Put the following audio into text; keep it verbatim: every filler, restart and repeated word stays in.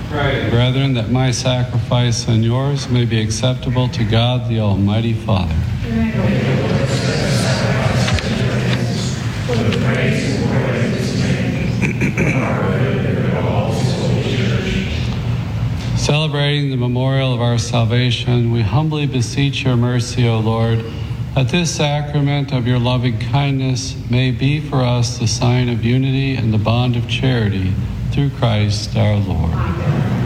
Pray, brethren, that my sacrifice and yours may be acceptable to God the Almighty Father. Celebrating the memorial of our salvation, we humbly beseech your mercy, O Lord, that this sacrament of your loving kindness may be for us the sign of unity and the bond of charity through Christ our Lord.